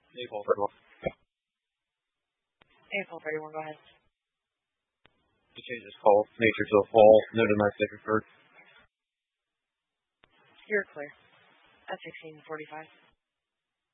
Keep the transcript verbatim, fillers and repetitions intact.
April thirty-one. April thirty-one, go ahead. To change this call, nature to a fall, no domestic occurred. You're clear. At sixteen forty-five.